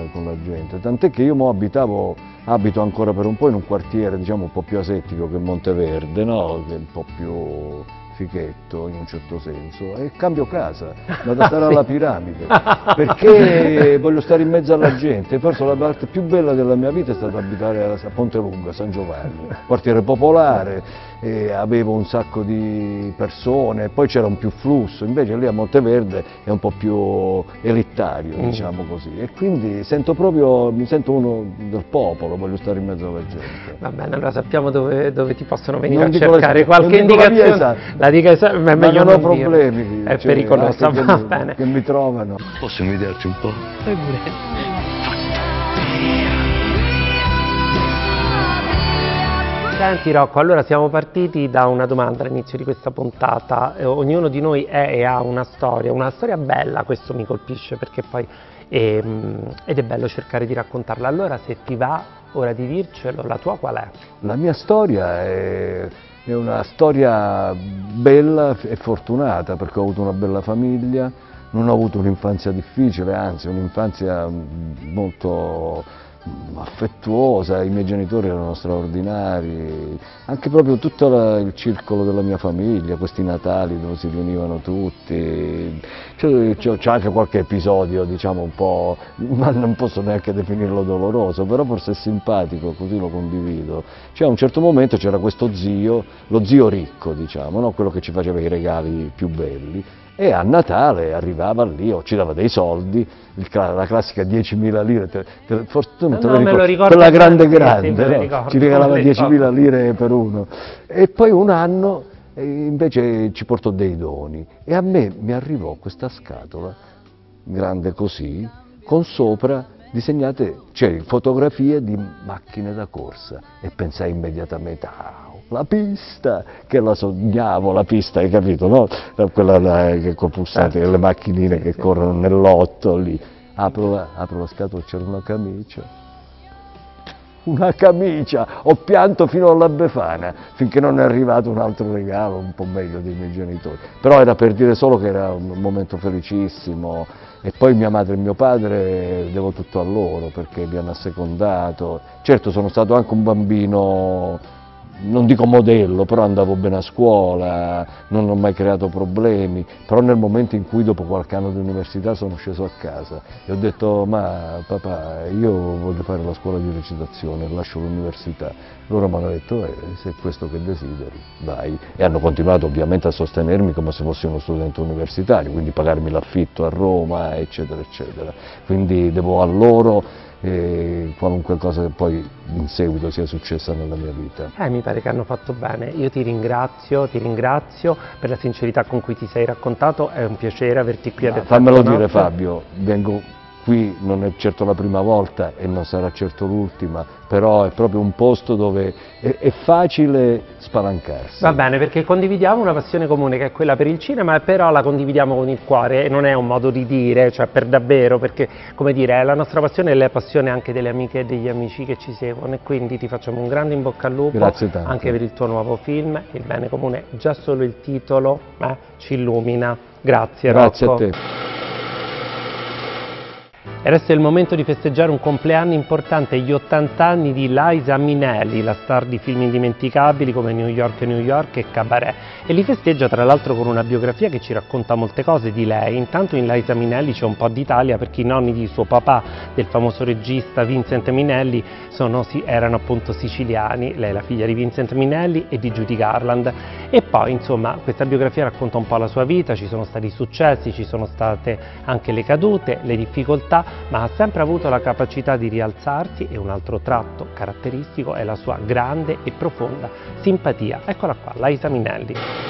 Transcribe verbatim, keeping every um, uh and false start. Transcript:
con la gente, tant'è che io mo abitavo, abito ancora per un po' in un quartiere diciamo un po' più asettico che Monteverde, no? Che è un po' più fichetto in un certo senso, e cambio casa, vado a stare alla Piramide, perché voglio stare in mezzo alla gente. Forse la parte più bella della mia vita è stata abitare a Pontelunga, San Giovanni, quartiere popolare, e avevo un sacco di persone, poi c'era un più flusso, invece lì a Monteverde è un po' più elitario, diciamo così, e quindi sento proprio, mi sento uno del popolo, voglio stare in mezzo alla gente. Va bene, allora sappiamo dove, dove ti possono venire Non a dico cercare la- qualche non dico la via indicazione. esatta. La dica esatta, ma è meglio non ho non dirlo. problemi, È cioè, pericolosa, anche va che, bene. che mi trovano. Posso invidiarti un po'? Fai pure. Senti Rocco, allora siamo partiti da una domanda all'inizio di questa puntata. Eh, ognuno di noi è e ha una storia, una storia bella, questo mi colpisce perché poi ehm, ed è bello cercare di raccontarla. Allora se ti va ora di dircelo, la tua qual è? La mia storia è, è una storia bella e fortunata perché ho avuto una bella famiglia, non ho avuto un'infanzia difficile, anzi un'infanzia molto affettuosa, i miei genitori erano straordinari, anche proprio tutto la, il circolo della mia famiglia, questi Natali dove si riunivano tutti, c'è, c'è, c'è anche qualche episodio diciamo un po', ma non posso neanche definirlo doloroso, però forse è simpatico, così lo condivido. Cioè a un certo momento c'era questo zio, lo zio ricco diciamo, no? Quello che ci faceva i regali più belli, e a Natale arrivava lì o ci dava dei soldi, il, la classica diecimila lire, te, te, forse tu non te No, lo me lo ricordi, ricordo quella bene, grande sì, grande, sì, me lo no? ricordo, Ci regalava me lo diecimila ricordo. lire per uno, e poi un anno eh, invece ci portò dei doni, e a me mi arrivò questa scatola, grande così, con sopra disegnate, cioè fotografie di macchine da corsa, e pensai immediatamente, ah, la pista, che la sognavo, la pista, hai capito, no? Quella là, che con pulsante, le macchinine Sì, che sì. corrono nell'otto lì. Apro la, apro la scatola, c'era una camicia. Una camicia! Ho pianto fino alla Befana, finché non è arrivato un altro regalo, un po' meglio dei miei genitori. Però era per dire solo che era un momento felicissimo, e poi mia madre e mio padre devo tutto a loro, perché mi hanno assecondato. Certo sono stato anche un bambino, non dico modello, però andavo bene a scuola, non ho mai creato problemi, però nel momento in cui dopo qualche anno di università sono sceso a casa e ho detto, ma papà, io voglio fare la scuola di recitazione, lascio l'università. Loro mi hanno detto, eh, se è questo che desideri, vai. E hanno continuato ovviamente a sostenermi come se fossi uno studente universitario, quindi pagarmi l'affitto a Roma, eccetera, eccetera. Quindi devo a loro e qualunque cosa che poi in seguito sia successa nella mia vita. Eh, mi pare che hanno fatto bene. Io ti ringrazio, ti ringrazio per la sincerità con cui ti sei raccontato, è un piacere averti qui adesso. Fammelo dire Fabio, vengo qui, non è certo la prima volta e non sarà certo l'ultima, però è proprio un posto dove è, è facile spalancarsi. Va bene, perché condividiamo una passione comune che è quella per il cinema, però la condividiamo con il cuore e non è un modo di dire, cioè per davvero, perché come dire, è la nostra passione e la passione anche delle amiche e degli amici che ci seguono, e quindi ti facciamo un grande in bocca al lupo. Grazie tanto. Anche per il tuo nuovo film, Il bene comune, già solo il titolo eh, ci illumina. Grazie, Grazie Rocco. a te. E adesso è il momento di festeggiare un compleanno importante, gli ottanta anni di Liza Minnelli, la star di film indimenticabili come New York, New York e Cabaret. E li festeggia tra l'altro con una biografia che ci racconta molte cose di lei. Intanto in Liza Minnelli c'è un po' d'Italia, perché i nonni di suo papà, del famoso regista Vincent Minnelli, sono, erano appunto siciliani. Lei è la figlia di Vincent Minnelli e di Judy Garland. E poi insomma questa biografia racconta un po' la sua vita, ci sono stati i successi, ci sono state anche le cadute, le difficoltà, ma ha sempre avuto la capacità di rialzarsi, e un altro tratto caratteristico è la sua grande e profonda simpatia. Eccola qua, Liza Minnelli.